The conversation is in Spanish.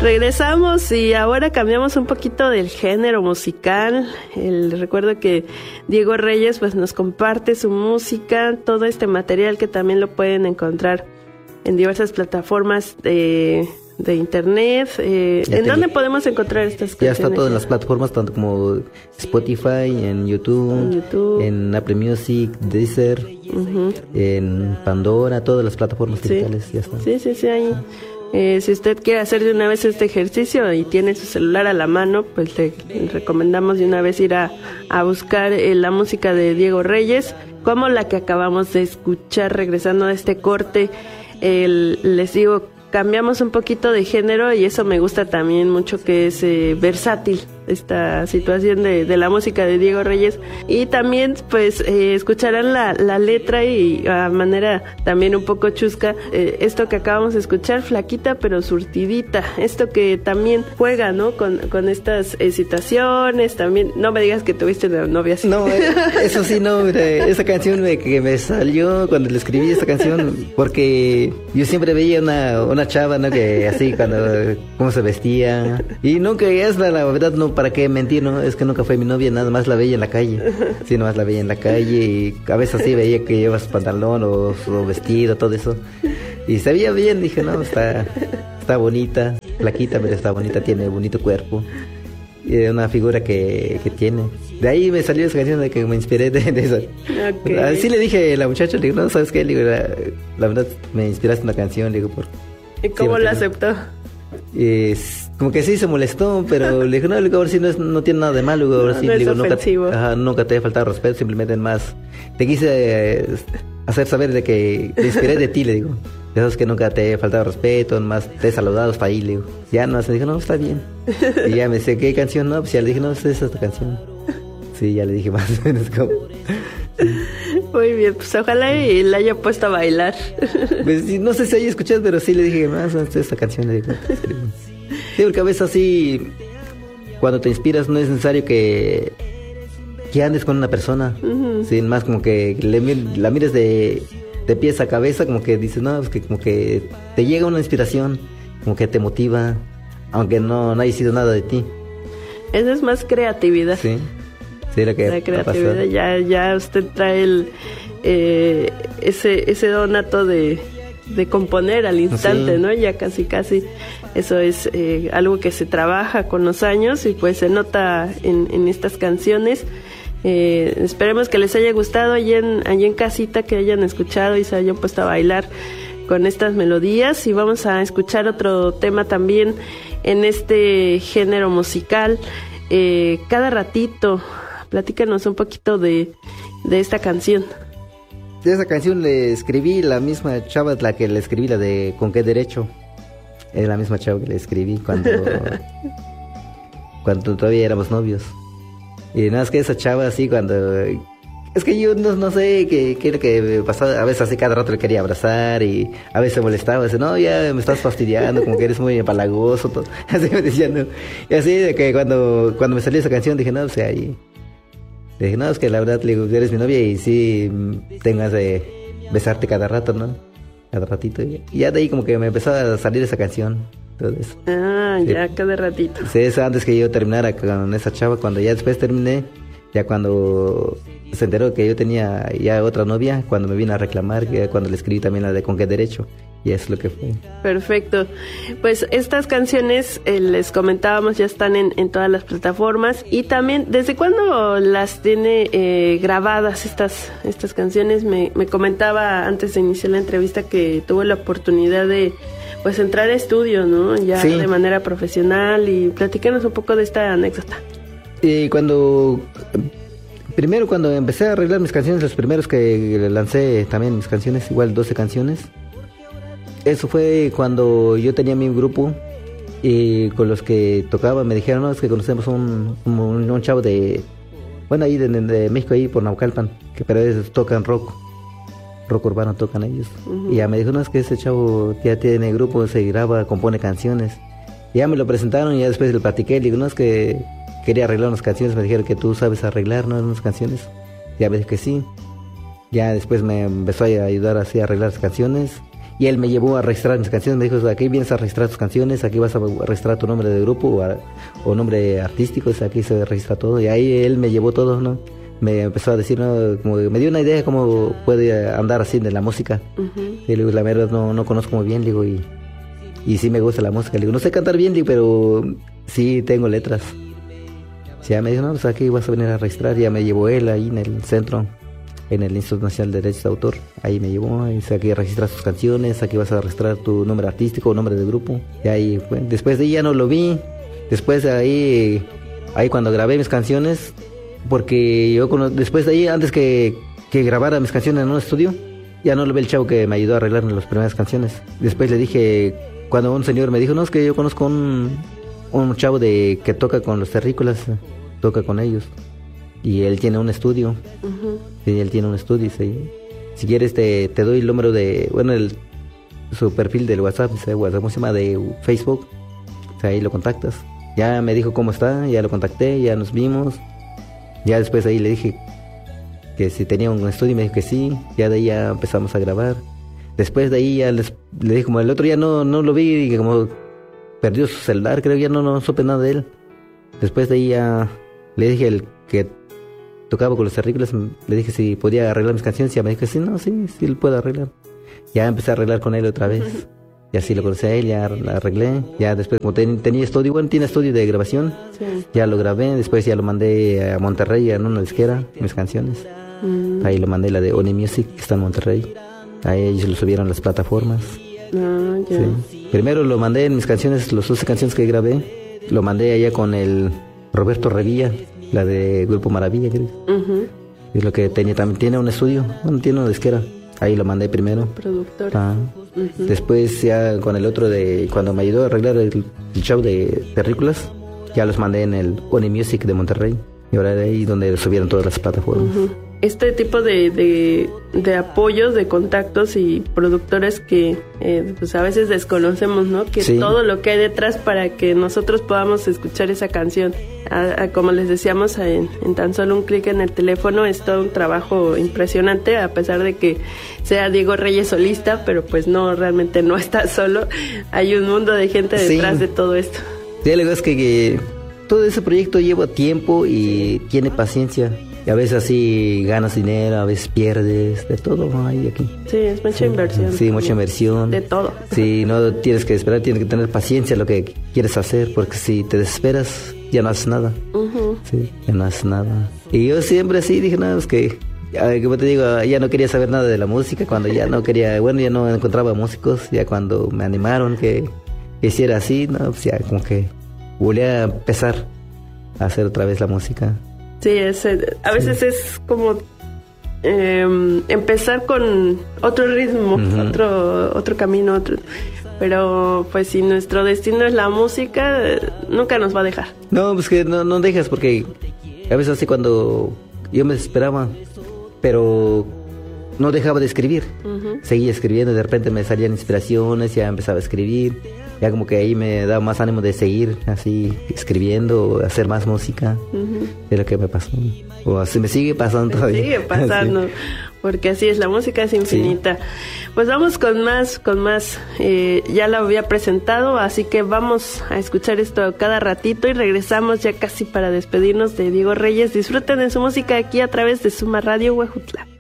Regresamos y ahora cambiamos un poquito del género musical. Recuerdo que Diego Reyes pues nos comparte su música, todo este material que también lo pueden encontrar en diversas plataformas de internet. ¿En dónde podemos encontrar estas canciones? Ya está todo en las plataformas, tanto como Spotify, en YouTube, en Apple Music, Deezer, en Pandora, todas las plataformas digitales ya están. Sí, ahí. Si usted quiere hacer de una vez este ejercicio y tiene su celular a la mano, pues le recomendamos de una vez ir a buscar la música de Diego Reyes, como la que acabamos de escuchar regresando a este corte. Les digo, cambiamos un poquito de género y eso me gusta también mucho, que es versátil esta situación de la música de Diego Reyes. Y también pues escucharán la letra y a manera también un poco chusca, esto que acabamos de escuchar, flaquita pero surtidita, esto que también juega, ¿no? Con estas situaciones. También no me digas que tuviste una novia así. No, eso sí, no, mira, esa canción que me salió cuando le escribí esta canción, porque yo siempre veía una chava, ¿no? Que así, cuando cómo se vestía, y nunca, es la verdad, no, para qué mentir, ¿no? Es que nunca fue mi novia, nada más la veía en la calle. Sí, nada más la veía en la calle y a veces así veía que llevas pantalón o vestido, todo eso. Y se veía bien, dije, no, está bonita, flaquita, pero está bonita, tiene bonito cuerpo. Y una figura que tiene. De ahí me salió esa canción de que me inspiré de eso. Okay. Así le dije a la muchacha, le digo, no, ¿sabes qué? Le digo, la verdad, me inspiraste una canción, le digo, por... ¿Y cómo la aceptó? Como que sí se molestó, pero le dije, no, ahora sí no tiene nada de malo, ahora sí, no digo, nunca te he faltado respeto, simplemente más te quise hacer saber de que te inspiré de ti, le digo. De esos que nunca te he faltado respeto, más te he saludado hasta ahí, le digo. Ya no, se dijo, no, está bien. Y ya me dice, ¿qué canción? No, pues ya le dije, no, es esta canción. Sí, ya le dije más o menos como... Muy bien, pues ojalá y la haya puesto a bailar. Pues no sé si haya escuchado, pero sí le dije más esta canción, le digo. Sí, porque a veces así, cuando te inspiras, no es necesario que andes con una persona. Sí, más como que la mires de pies a cabeza, como que dices, no, es que como que te llega una inspiración, como que te motiva, aunque no haya sido nada de ti. Eso es más creatividad. Sí. Sí, la creatividad, ya usted trae ese donato de componer al instante, sí. ¿no? Ya casi eso es algo que se trabaja con los años y pues se nota en estas canciones. Esperemos que les haya gustado allí en casita, que hayan escuchado y se hayan puesto a bailar con estas melodías. Y vamos a escuchar otro tema también en este género musical, Cada Ratito. Platícanos un poquito de esta canción. De esa canción le escribí la misma chava, la que le escribí, la de ¿Con qué derecho? Es la misma chava que le escribí cuando todavía éramos novios. Y nada más que esa chava así cuando... Es que yo no sé qué es lo que me pasaba. A veces así cada rato le quería abrazar y a veces se molestaba. Dice, no, ya me estás fastidiando, como que eres muy empalagoso. Todo. Así me decía, ¿no? Y así de que cuando me salió esa canción dije, no, o sea, ahí... Le dije, no, es que la verdad, le digo, eres mi novia y sí tengas de besarte cada rato, ¿no? Cada ratito. Y ya de ahí como que me empezó a salir esa canción, todo eso. Ah, sí. Ya cada ratito. Sí, eso antes que yo terminara con esa chava. Cuando ya después terminé, ya cuando se enteró que yo tenía ya otra novia, cuando me vino a reclamar, que cuando le escribí también la de ¿Con qué derecho? Y es lo que fue. Perfecto. Pues estas canciones, les comentábamos, ya están en todas las plataformas. Y también, ¿desde cuándo las tiene grabadas estas canciones? Me comentaba antes de iniciar la entrevista que tuvo la oportunidad de pues entrar a estudio, ¿no? Ya sí. De manera profesional. Y platícanos un poco de esta anécdota. Primero cuando empecé a arreglar mis canciones, los primeros que lancé también mis canciones, igual 12 canciones. Eso fue cuando yo tenía mi grupo y con los que tocaba me dijeron, no, es que conocemos un chavo de, bueno, ahí de México, ahí por Naucalpan, pero ellos tocan rock urbano tocan ellos. Uh-huh. Y ya me dijo, no, es que ese chavo ya tiene grupo, se graba, compone canciones. Y ya me lo presentaron y ya después le platiqué, le digo, no, es que quería arreglar unas canciones, me dijeron que tú sabes arreglar, ¿no? Unas canciones. Ya me dijo que sí. Ya después me empezó a ayudar así a arreglar las canciones. Y él me llevó a registrar mis canciones, me dijo, aquí vienes a registrar tus canciones, aquí vas a registrar tu nombre de grupo o nombre artístico, aquí se registra todo. Y ahí él me llevó todo, ¿no? Me empezó a decir, ¿no? Como me dio una idea de cómo puede andar así de la música. Y le digo, la verdad no conozco muy bien, le digo, y sí me gusta la música. Le digo, no sé cantar bien, digo, pero sí tengo letras. Ya me dijo, no, pues aquí vas a venir a registrar. Ya me llevó él ahí en el centro, en el Instituto Nacional de Derechos de Autor. Ahí me llevó, y dice, aquí registras tus canciones, aquí vas a registrar tu nombre artístico o nombre de grupo. Y ahí, bueno, después de ahí ya no lo vi. Después de ahí cuando grabé mis canciones, porque yo después de ahí, antes que grabara mis canciones en un estudio, ya no lo ve el chavo que me ayudó a arreglar las primeras canciones. Después le dije, cuando un señor me dijo, no, es que yo conozco un chavo que toca con los terrícolas, toca con ellos, y él tiene un estudio. Sí, él tiene un estudio, sí. Si quieres te doy el número de, bueno, su perfil del WhatsApp, ¿cómo se llama? De Facebook, o sea, ahí lo contactas. Ya me dijo cómo está, ya lo contacté, ya nos vimos. Ya después ahí le dije que si tenía un estudio y me dijo que sí. Ya de ahí ya empezamos a grabar. Después de ahí ya le dije, como el otro día no lo vi, y como perdió su celular, creo que ya no supe nada de él. Después de ahí ya le dije el que tocaba con los terrícolas, le dije si podía arreglar mis canciones, y ya me dijo que sí, sí lo puedo arreglar. Ya empecé a arreglar con él otra vez. Y así lo conocí a él, ya la arreglé. Ya después, como tenía estudio, bueno, tiene estudio de grabación, ya lo grabé. Después ya lo mandé a Monterrey, en una disquera, mis canciones. Ahí lo mandé, la de Oni Music, que está en Monterrey. Ahí ellos lo subieron a las plataformas. Sí. Primero lo mandé en mis canciones, las 12 canciones que grabé, lo mandé allá con el Roberto Revilla, la de Grupo Maravilla, creo. Es lo que también tiene un estudio, bueno, tiene una disquera. Ahí lo mandé primero. Productor. Después ya con el otro cuando me ayudó a arreglar el show de terrícolas, ya los mandé en el Oni Music de Monterrey. Y ahora de ahí donde subieron todas las plataformas. Este tipo de apoyos, de contactos y productores que pues a veces desconocemos, ¿no? Que todo lo que hay detrás para que nosotros podamos escuchar esa canción. Como les decíamos, en tan solo un clic en el teléfono, es todo un trabajo impresionante, a pesar de que sea Diego Reyes solista, pero pues realmente no está solo. Hay un mundo de gente detrás de todo esto. Sí, la verdad es que todo ese proyecto lleva tiempo y tiene paciencia. Y a veces así ganas dinero, a veces pierdes, de todo hay aquí. Sí, es mucha inversión. Sí, mucha inversión. De todo. Sí, no tienes que esperar, tienes que tener paciencia en lo que quieres hacer, porque si te desesperas, ya no haces nada. Sí, ya no haces nada. Y yo siempre así dije, no, es que, como te digo, ya no quería saber nada de la música, cuando ya no quería, bueno, ya no encontraba músicos, ya cuando me animaron que hiciera así, no, pues ya como que volví a empezar a hacer otra vez la música. Sí, a veces es como empezar con otro ritmo, otro camino, pero pues si nuestro destino es la música, nunca nos va a dejar. No, pues que no dejas, porque a veces así cuando yo me desesperaba, pero no dejaba de escribir, seguía escribiendo, de repente me salían inspiraciones, ya empezaba a escribir, ya como que ahí me daba más ánimo de seguir así escribiendo, hacer más música. Es lo que me pasó, o así me sigue pasando todavía. Sigue pasando, porque así es, la música es infinita. Pues vamos con más, ya la había presentado, así que vamos a escuchar esto cada ratito y regresamos ya casi para despedirnos de Diego Reyes. Disfruten de su música aquí a través de Suma Radio Huejutla.